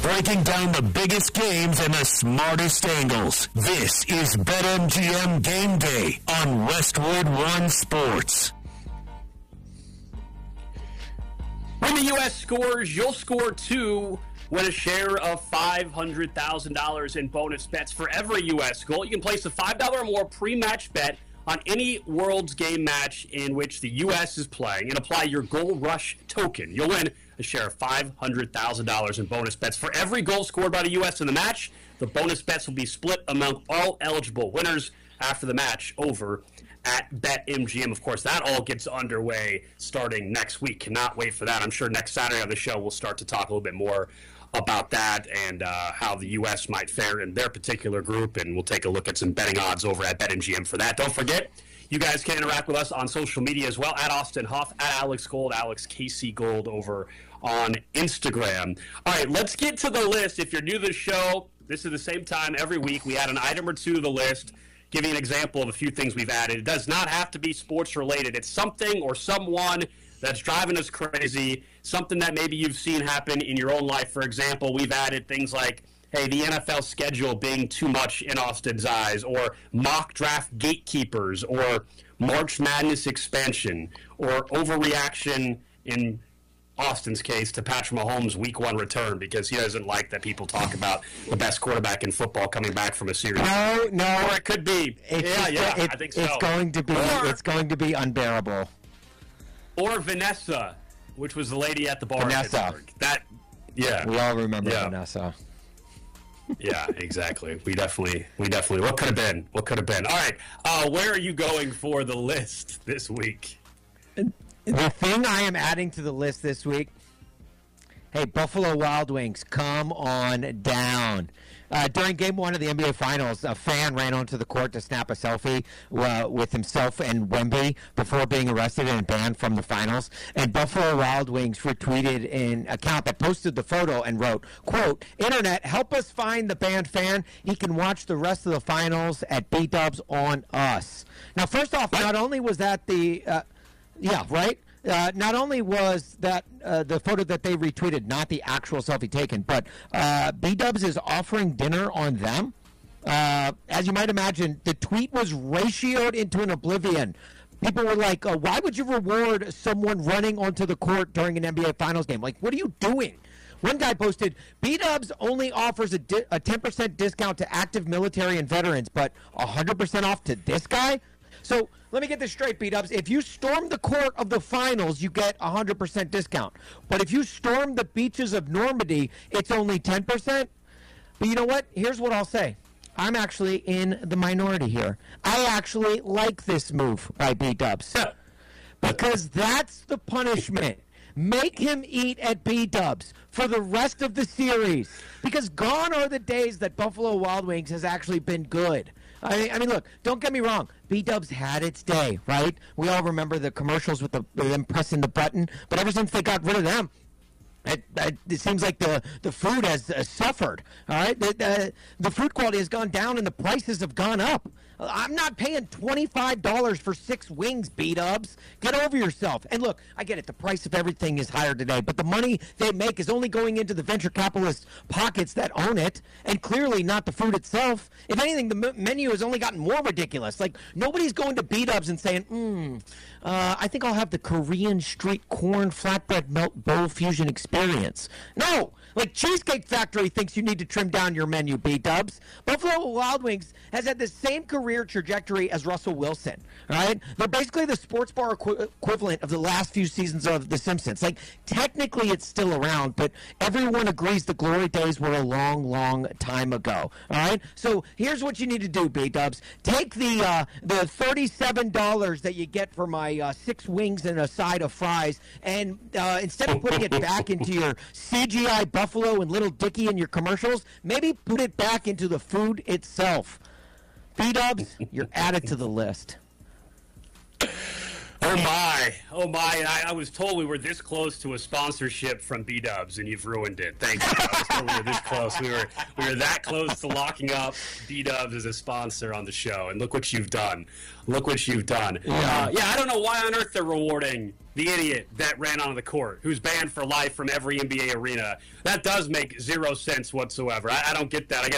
breaking down the biggest games and the smartest angles. This is BetMGM Game Day on Westwood One Sports. When the U.S. scores, you'll score too. Win a share of $500,000 in bonus bets for every U.S. goal. You can place a $5 or more pre-match bet on any World's Game match in which the U.S. is playing and apply your Goal Rush token. You'll win a share of $500,000 in bonus bets for every goal scored by the U.S. in the match. The bonus bets will be split among all eligible winners after the match over at BetMGM. Of course, that all gets underway starting next week. Cannot wait for that. I'm sure next Saturday on the show we'll start to talk a little bit more about that and how the U.S. might fare in their particular group, and we'll take a look at some betting odds over at BetMGM for that. Don't forget, you guys can interact with us on social media as well, at Austin Huff, at Alex Gold, Alex KC Gold over on Instagram. All right, let's get to the list. If you're new to the show, this is the same time every week. We add an item or two to the list, giving an example of a few things we've added. It does not have to be sports related. It's something or someone that's driving us crazy, something that maybe you've seen happen in your own life. For example, we've added things like, hey, the NFL schedule being too much in Austin's eyes, or mock draft gatekeepers, or March Madness expansion, or overreaction in Austin's case to Patrick Mahomes' Week 1 return, because he doesn't like that people talk about the best quarterback in football coming back from a series. No. Or it could be. I think so. It's going to be unbearable. Or Vanessa, which was the lady at the bar Vanessa. in Pittsburgh. We all remember Vanessa. Yeah, exactly. We definitely. What could have been? All right. Where are you going for the list this week? The thing I am adding to the list this week, hey, Buffalo Wild Wings, come on down. During Game 1 of the NBA Finals, a fan ran onto the court to snap a selfie with himself and Wemby before being arrested and banned from the finals. And Buffalo Wild Wings retweeted an account that posted the photo and wrote, quote, "Internet, help us find the banned fan. He can watch the rest of the finals at B-Dubs on us." Now, first off, not only was that not only was that the photo that they retweeted, not the actual selfie taken, but B-Dubs is offering dinner on them. As you might imagine, the tweet was ratioed into an oblivion. People were like, why would you reward someone running onto the court during an NBA Finals game? Like, what are you doing? One guy posted, B-Dubs only offers a 10% discount to active military and veterans, but 100% off to this guy? So let me get this straight, B-Dubs. If you storm the court of the finals, you get 100% discount. But if you storm the beaches of Normandy, it's only 10%. But you know what? Here's what I'll say. I'm actually in the minority here. I actually like this move by B-Dubs. Because that's the punishment. Make him eat at B-Dubs for the rest of the series. Because gone are the days that Buffalo Wild Wings has actually been good. I mean, look, don't get me wrong. B-Dubs had its day, right? We all remember the commercials with them pressing the button. But ever since they got rid of them, it seems like the food has suffered, all right? The food quality has gone down and the prices have gone up. I'm not paying $25 for 6 wings, B-Dubs. Get over yourself. And look, I get it. The price of everything is higher today, but the money they make is only going into the venture capitalist pockets that own it, and clearly not the food itself. If anything, the menu has only gotten more ridiculous. Like, nobody's going to B-Dubs and saying, I think I'll have the Korean street corn flatbread melt bowl fusion experience. No! Like, Cheesecake Factory thinks you need to trim down your menu, B-Dubs. Buffalo Wild Wings has had the same career trajectory as Russell Wilson, all right? They're basically the sports bar equivalent of the last few seasons of The Simpsons. Like, technically it's still around, but everyone agrees the glory days were a long, long time ago, all right? So here's what you need to do, B-Dubs. Take the $37 that you get for my 6 wings and a side of fries, and instead of putting it back into your CGI Buffalo and Little Dicky in your commercials, maybe put it back into the food itself. B-Dubs, you're added to the list. All Oh my! I was told we were this close to a sponsorship from B-Dubs, and you've ruined it. Thank you. I was told we were this close. We were that close to locking up B-Dubs as a sponsor on the show, and look what you've done. Look what you've done. Yeah, I don't know why on earth they're rewarding the idiot that ran onto the court, who's banned for life from every NBA arena. That does make zero sense whatsoever. I don't get that. I guess